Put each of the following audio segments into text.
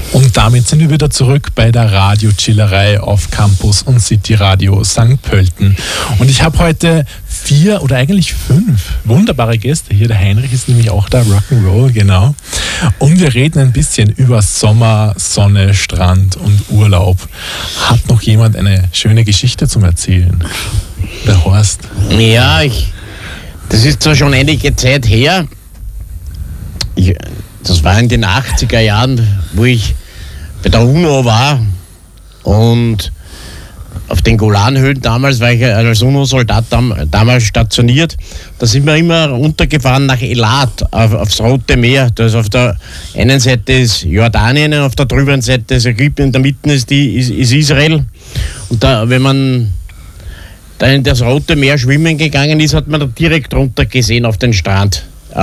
Und damit sind wir wieder zurück bei der Radio-Chillerei auf Campus und City Radio St. Pölten. Und ich habe heute 4 oder eigentlich 5 wunderbare Gäste hier. Der Heinrich ist nämlich auch da, Rock'n'Roll, genau. Und wir reden ein bisschen über Sommer, Sonne, Strand und Urlaub. Hat noch jemand eine schöne Geschichte zum Erzählen? Der Horst. Ja, das ist zwar schon einige Zeit her. Das war in den 80er Jahren, wo ich bei der UNO war und auf den Golanhöhen damals war ich als UNO-Soldat damals stationiert. Da sind wir immer runtergefahren nach Elat, aufs Rote Meer. Das auf der einen Seite ist Jordanien und auf der drüben Seite ist Ägypten, in der Mitte ist Israel. Und da, wenn man da in das Rote Meer schwimmen gegangen ist, hat man da direkt runter gesehen auf den Strand.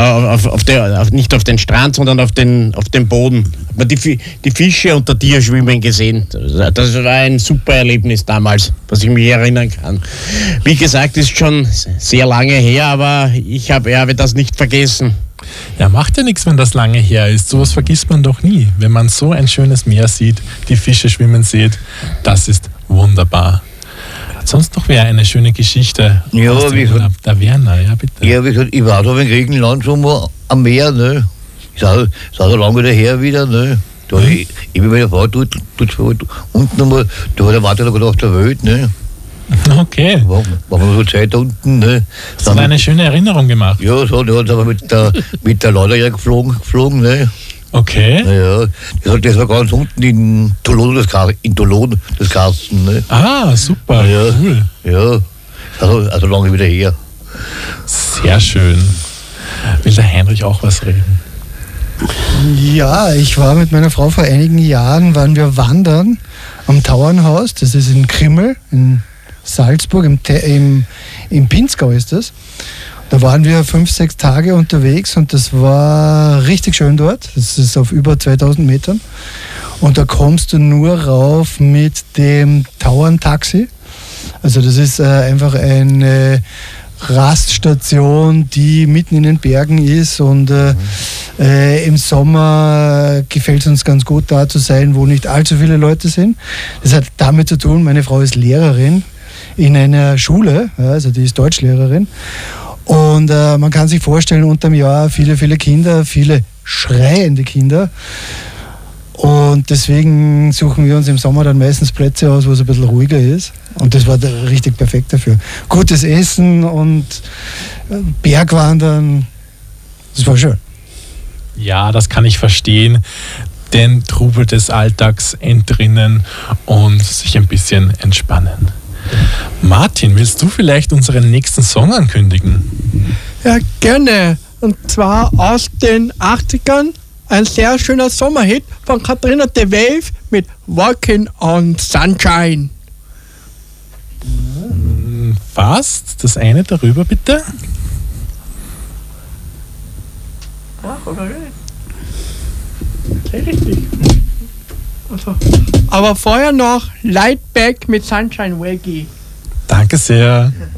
Nicht auf den Strand, sondern auf den Boden. Hat man die Fische und der Tier schwimmen gesehen. Das war ein super Erlebnis damals, was ich mich erinnern kann. Wie gesagt, ist schon sehr lange her, aber ich habe das nicht vergessen. Ja, macht ja nichts, wenn das lange her ist. Sowas vergisst man doch nie. Wenn man so ein schönes Meer sieht, die Fische schwimmen sieht, das ist wunderbar. Sonst noch wäre eine schöne Geschichte. Ja, der Werner, ja bitte. Ja, wie gesagt, ich war da in Griechenland schon mal am Meer, ne? Ist auch so lange wieder her wieder, ne? Da ich bin mit der Frau dort unten einmal, da war der Wartetag auf der Welt, ne? Okay. War man so Zeit da unten, ne? Das hat eine schöne Erinnerung gemacht. Ja, so, da hat aber mit der Lauder geflogen, ne? Okay. Naja, das war ganz unten in Toulon, das Karsten, ne? Ah, super, ja, cool. Ja, also lange wieder her. Sehr schön. Will der Heinrich auch was reden? Ja, ich war mit meiner Frau vor einigen Jahren, waren wir wandern am Tauernhaus, das ist in Krimmel, in Salzburg, im Pinzgau ist das. Da waren wir 5-6 Tage unterwegs und das war richtig schön dort. Das ist auf über 2000 Metern. Und da kommst du nur rauf mit dem Tauerntaxi. Also das ist einfach eine Raststation, die mitten in den Bergen ist. Und im Sommer gefällt es uns ganz gut, da zu sein, wo nicht allzu viele Leute sind. Das hat damit zu tun, meine Frau ist Lehrerin in einer Schule, also die ist Deutschlehrerin. Und man kann sich vorstellen, unterm Jahr viele, viele Kinder, viele schreiende Kinder. Und deswegen suchen wir uns im Sommer dann meistens Plätze aus, wo es ein bisschen ruhiger ist. Und das war richtig perfekt dafür. Gutes Essen und Bergwandern, das war schön. Ja, das kann ich verstehen. Den Trubel des Alltags entrinnen und sich ein bisschen entspannen. Martin, willst du vielleicht unseren nächsten Song ankündigen? Ja, gerne. Und zwar aus den 80ern. Ein sehr schöner Sommerhit von Katrina de Wave mit Walking on Sunshine. Fast. Das eine darüber, bitte. Sehr richtig. Also, aber vorher noch Lightback mit Sunshine Waggy. Danke sehr.